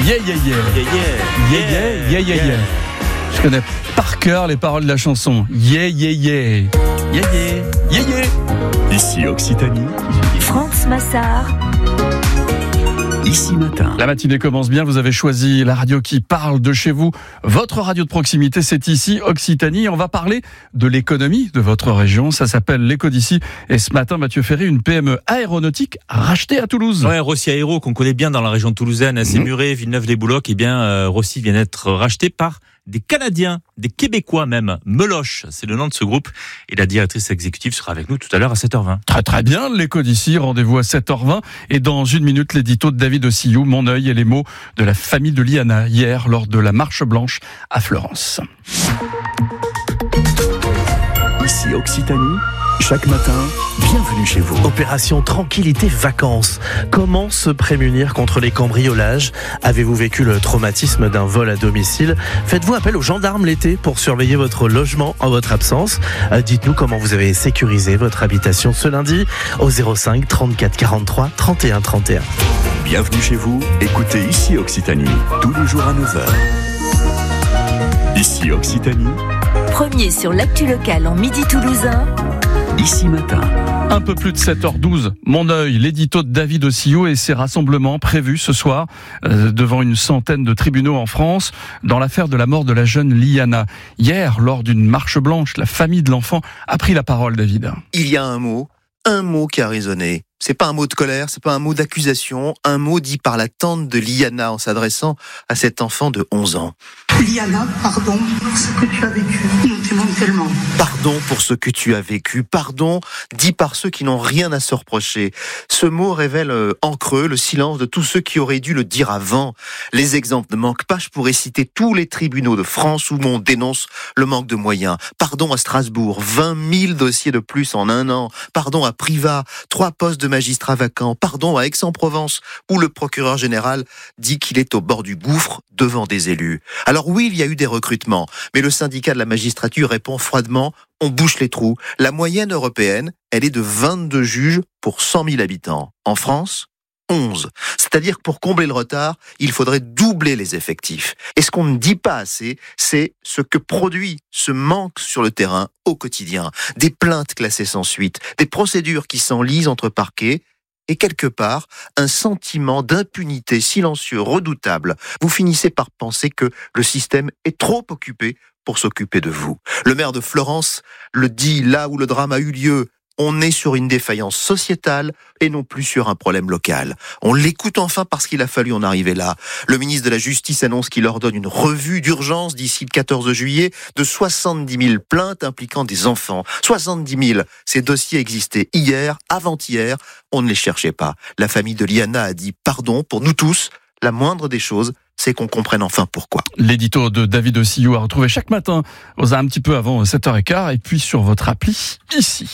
Yeah, yeah, yeah. Yeah, yeah, yeah, yeah, yeah. Je connais par cœur les paroles de la chanson. Yeah, yeah, yeah. Yeah, yeah, yeah, yeah. Ici Occitanie. France Massard. Ici Matin. La matinée commence bien, vous avez choisi la radio qui parle de chez vous. Votre radio de proximité, c'est ici Occitanie. On va parler de l'économie de votre région. Ça s'appelle l'Éco d'ici. Et ce matin, Mathieu Ferry, une PME aéronautique rachetée à Toulouse. Ouais, Rossi Aéro, qu'on connaît bien dans la région toulousaine, à Sémuré, Villeneuve-les-Boulocs. Eh bien, Rossi vient d'être racheté par des Canadiens, des Québécois même. Meloche, c'est le nom de ce groupe. Et la directrice exécutive sera avec nous tout à l'heure à 7h20. Très très bien, l'Éco d'ici, rendez-vous à 7h20. Et dans une minute, l'édito de David Ossillou, Mon œil et les mots de la famille de Liana, hier lors de la marche blanche à Florence. Ici Occitanie. Chaque matin, bienvenue chez vous. Opération Tranquillité Vacances. Comment se prémunir contre les cambriolages ? Avez-vous vécu le traumatisme d'un vol à domicile ? Faites-vous appel aux gendarmes l'été pour surveiller votre logement en votre absence ? Dites-nous comment vous avez sécurisé votre habitation ce lundi au 05 34 43 31 31. Bienvenue chez vous. Écoutez Ici Occitanie, tous les jours à 9h. Ici Occitanie. Premier sur l'actu locale en midi toulousain. Ici Matin. Un peu plus de 7h12, Mon œil, l'édito de David Ossillou et ses rassemblements prévus ce soir devant une centaine de tribunaux en France dans l'affaire de la mort de la jeune Liana. Hier, lors d'une marche blanche, la famille de l'enfant a pris la parole, David. Il y a un mot qui a résonné. C'est pas un mot de colère, c'est pas un mot d'accusation, un mot dit par la tante de Liana en s'adressant à cet enfant de 11 ans. Liana, pardon pour ce que tu as vécu. On te demande tellement. Pardon pour ce que tu as vécu, pardon dit par ceux qui n'ont rien à se reprocher. Ce mot révèle en creux le silence de tous ceux qui auraient dû le dire avant. Les exemples ne manquent pas, je pourrais citer tous les tribunaux de France où on dénonce le manque de moyens. Pardon à Strasbourg, 20 000 dossiers de plus en un an. Pardon à Privas, 3 postes de magistrats vacants. Pardon à Aix-en-Provence, où le procureur général dit qu'il est au bord du gouffre devant des élus. Alors oui, il y a eu des recrutements, mais le syndicat de la magistrature répond froidement, on bouche les trous. La moyenne européenne, elle est de 22 juges pour 100 000 habitants. En France, 11. C'est-à-dire que pour combler le retard, il faudrait doubler les effectifs. Et ce qu'on ne dit pas assez, c'est ce que produit ce manque sur le terrain au quotidien. Des plaintes classées sans suite, des procédures qui s'enlisent entre parquets, et quelque part, un sentiment d'impunité silencieux, redoutable. Vous finissez par penser que le système est trop occupé pour s'occuper de vous. Le maire de Florence le dit là où le drame a eu lieu. On est sur une défaillance sociétale et non plus sur un problème local. On l'écoute enfin parce qu'il a fallu en arriver là. Le ministre de la Justice annonce qu'il ordonne une revue d'urgence d'ici le 14 juillet de 70 000 plaintes impliquant des enfants. 70 000. Ces dossiers existaient hier, avant-hier. On ne les cherchait pas. La famille de Liana a dit pardon pour nous tous. La moindre des choses, c'est qu'on comprenne enfin pourquoi. L'édito de David Ossillou à retrouver chaque matin un petit peu avant 7h15 et puis sur votre appli ici.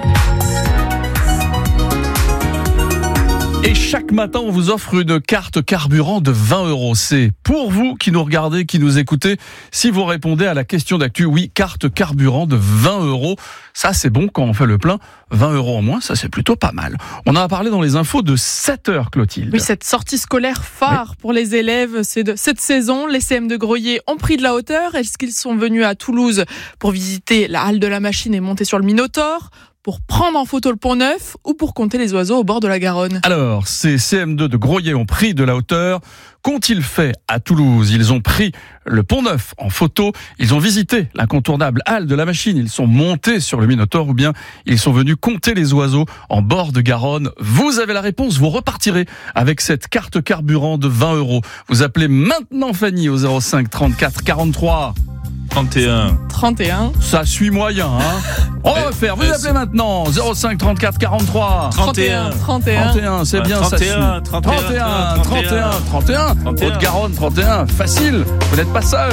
Et chaque matin, on vous offre une carte carburant de 20 €. C'est pour vous qui nous regardez, qui nous écoutez. Si vous répondez à la question d'actu, oui, carte carburant de 20 €. Ça, c'est bon quand on fait le plein. 20 € en moins, ça, c'est plutôt pas mal. On en a parlé dans les infos de 7h, Clotilde. Oui, cette sortie scolaire phare pour les élèves, c'est de cette saison. Les CM de Groyer ont pris de la hauteur. Est-ce qu'ils sont venus à Toulouse pour visiter la halle de la machine et monter sur le Minotaure ? Pour prendre en photo le Pont Neuf ou pour compter les oiseaux au bord de la Garonne? Alors, ces CM2 de Groyer ont pris de la hauteur. Qu'ont-ils fait à Toulouse? Ils ont pris le Pont Neuf en photo, ils ont visité l'incontournable halle de la machine, ils sont montés sur le Minotaure ou bien ils sont venus compter les oiseaux en bord de Garonne. Vous avez la réponse, vous repartirez avec cette carte carburant de 20 €. Vous appelez maintenant Fanny au 05 34 43 31. Ça suit moyen, hein. On va faire. Vous appelez maintenant 05 34 43 31. C'est bien, ça suit. 31. Haute-Garonne 31. Facile. Vous n'êtes pas seul.